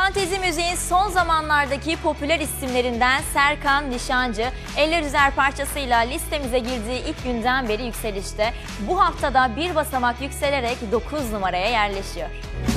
Fantezi müziğin son zamanlardaki popüler isimlerinden Serkan Nişancı, Eller Üzer parçasıyla listemize girdiği ilk günden beri yükselişte. Bu haftada bir basamak yükselerek 9 numaraya yerleşiyor.